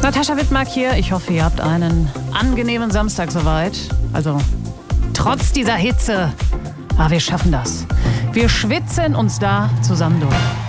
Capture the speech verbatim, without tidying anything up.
Natascha Wittmark hier. Ich hoffe, ihr habt einen angenehmen Samstag soweit. Also trotz dieser Hitze. Aber wir schaffen das. Wir schwitzen uns da zusammen durch.